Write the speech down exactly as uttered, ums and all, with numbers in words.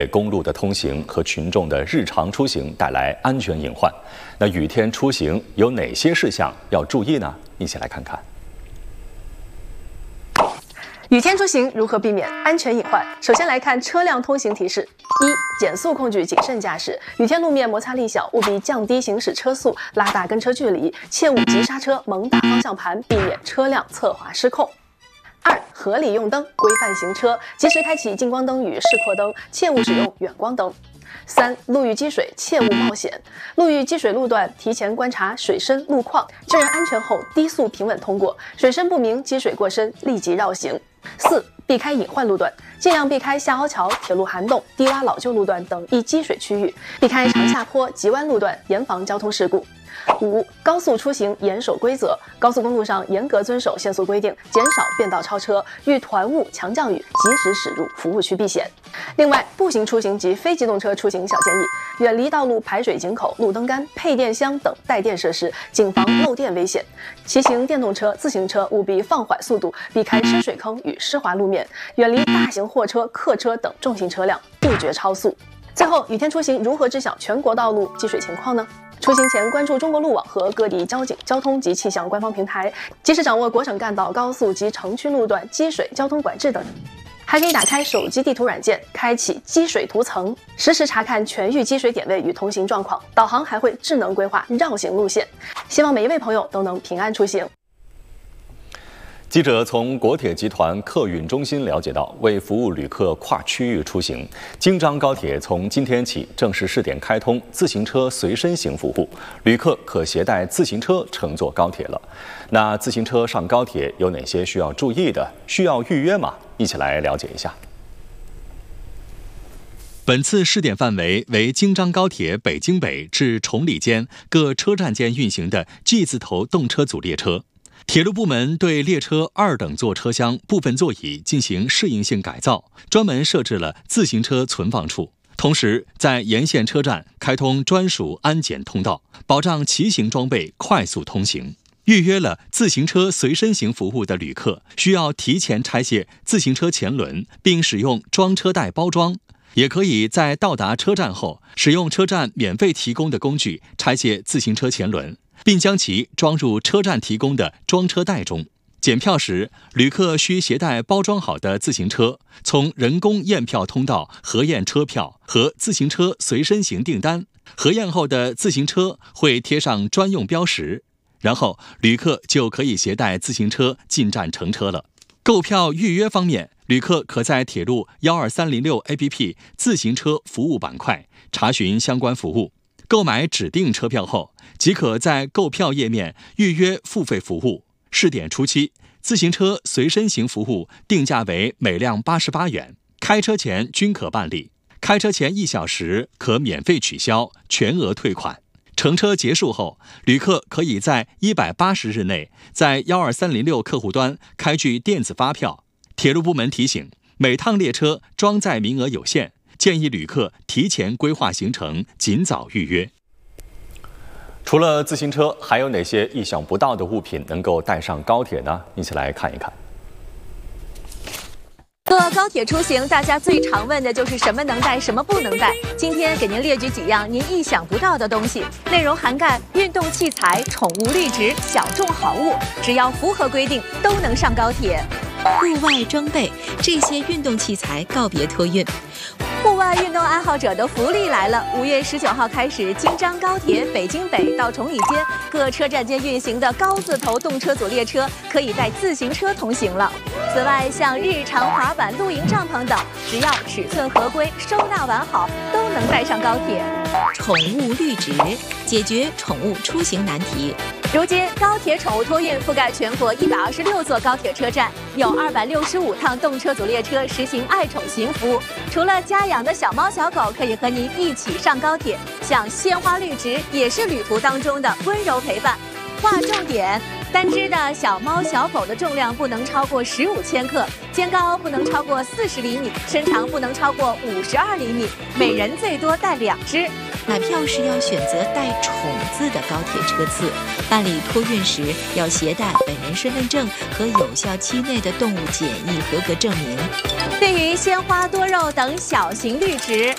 给公路的通行和群众的日常出行带来安全隐患。那雨天出行有哪些事项要注意呢？一起来看看。 雨天出行如何避免安全隐患？首先来看车辆通行提示：一、减速控制谨慎驾驶。雨天路面摩擦力小，务必降低行驶车速，拉大跟车距离，切勿急刹车、猛打方向盘，避免车辆侧滑失控。二、合理用灯，规范行车，及时开启近光灯与示廓灯，切勿使用远光灯。三、路遇积水，切勿冒险。路遇积水路段，提前观察水深路况，确认安全后低速平稳通过。水深不明、积水过深，立即绕行。四、避开隐患路段，尽量避开下凹桥、铁路涵洞、低洼老旧路段等易积水区域，避开长下坡、急弯路段，严防交通事故。五、高速出行严守规则，高速公路上严格遵守限速规定，减少变道超车，遇团雾、强降雨及时驶入服务区避险。另外，步行出行及非机动车出行小建议：远离道路排水井口、路灯杆、配电箱等带电设施，谨防漏电危险。骑行电动车、自行车务必放缓速度，避开深水坑与湿滑路面，远离大型货车、客车等重型车辆，杜绝超速。最后，雨天出行如何知晓全国道路积水情况呢？出行前关注中国路网和各地交警、交通及气象官方平台，及时掌握国省干道、高速及城区路段积水、交通管制等。还可以打开手机地图软件，开启积水图层，实时查看全域积水点位与通行状况。导航还会智能规划绕行路线。希望每一位朋友都能平安出行。 记者从国铁集团客运中心了解到，为服务旅客跨区域出行，京张高铁从今天起正式试点开通自行车随身行服务，旅客可携带自行车乘坐高铁了。那自行车上高铁有哪些需要注意的？需要预约吗？一起来了解一下。 本次试点范围为京张高铁北京北至崇礼间各车站间运行的 G 字头动车组列车。铁路部门对列车二等座车厢部分座椅进行适应性改造，专门设置了自行车存放处，同时在沿线车站开通专属安检通道，保障骑行装备快速通行。预约了自行车随身行服务的旅客，需要提前拆卸自行车前轮，并使用装车袋包装，也可以在到达车站后，使用车站免费提供的工具拆卸自行车前轮，并将其装入车站提供的装车袋中。检票时，旅客需携带包装好的自行车，从人工验票通道核验车票和自行车随身行订单。核验后的自行车会贴上专用标识，然后旅客就可以携带自行车进站乘车了。购票预约方面，旅客可在铁路一二三零六 A P P 自行车服务板块查询相关服务，购买指定车票后，即可在购票页面预约付费服务。试点初期，自行车随身行服务定价为每辆八十八元，开车前均可办理，开车前一小时可免费取消，全额退款。乘车结束后，旅客可以在一百八十日内在一二三零六客户端开具电子发票。铁路部门提醒，每趟列车装载名额有限，建议旅客提前规划行程，尽早预约。 除了自行车，还有哪些意想不到的物品能够带上高铁呢？一起来看一看。 坐高铁出行，大家最常问的就是什么能带，什么不能带。今天给您列举几样您意想不到的东西，内容涵盖运动器材、宠物绿植、小众好物，只要符合规定，都能上高铁。 户外装备，这些运动器材告别托运。 户外运动爱好者的福利来了！五月十九号开始，京张高铁北京北到崇礼间各车站间运行的高字头动车组列车可以带自行车同行了。此外，像日常滑板、露营帐篷等，只要尺寸合规、收纳完好，都能带上高铁。 宠物绿植，解决宠物出行难题。 如今，高铁宠物托运覆盖全国一百二十六座高铁车站，有二百六十五趟动车组列车实行爱宠行服务。除了家养的小猫小狗可以和您一起上高铁，像鲜花绿植也是旅途当中的温柔陪伴。划重点：单只的小猫小狗的重量不能超过十五千克，肩高不能超过四十厘米，身长不能超过五十二厘米，每人最多带两只。 买票时要选择带“宠”字的高铁车次，办理托运时要携带本人身份证和有效期内的动物检疫合格证明。 对于鲜花多肉等小型绿植，